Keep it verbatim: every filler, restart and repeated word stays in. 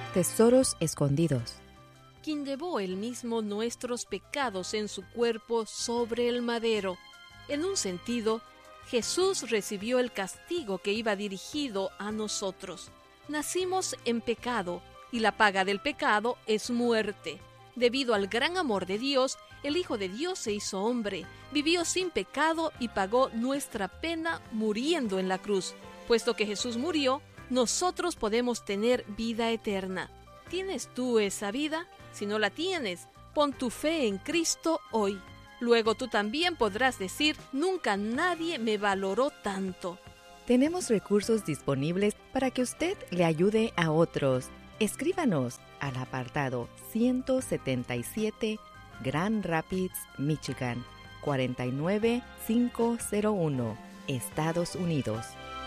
Tesoros escondidos. Quien llevó él mismo nuestros pecados en su cuerpo sobre el madero. En un sentido, Jesús recibió el castigo que iba dirigido a nosotros. Nacimos en pecado, y la paga del pecado es muerte. Debido al gran amor de Dios, el Hijo de Dios se hizo hombre, vivió sin pecado y pagó nuestra pena muriendo en la cruz. Puesto que Jesús murió, nosotros podemos tener vida eterna. ¿Tienes tú esa vida? Si no la tienes, pon tu fe en Cristo hoy. Luego tú también podrás decir, nunca nadie me valoró tanto. Tenemos recursos disponibles para que usted le ayude a otros. Escríbanos al apartado ciento setenta y siete Grand Rapids, Michigan, cuarenta y nueve mil quinientos uno, Estados Unidos.